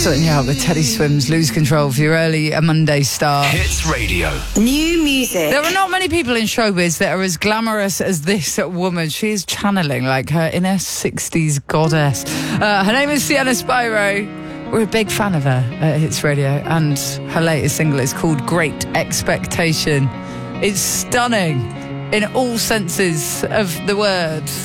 Sorting you out with Teddy Swims, Lose Control for your early Monday start. Hits Radio. New music. There are not many people in showbiz that are as glamorous as this woman. She is channeling like her inner 60s goddess. Her name is Sienna Spyro. We're a big fan of her at Hits Radio, and her latest single is called Great Expectation. It's stunning in all senses of the word.